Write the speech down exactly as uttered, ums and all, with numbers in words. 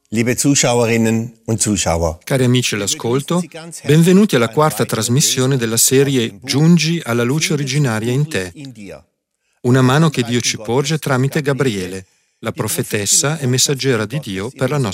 Liebe Zuschauerinnen und Zuschauer. Cari amici all'ascolto, benvenuti alla quarta trasmissione della serie Giungi alla luce originaria in te. Una mano che Dio ci porge tramite Gabriele, la profetessa e messaggera di Dio per la nostra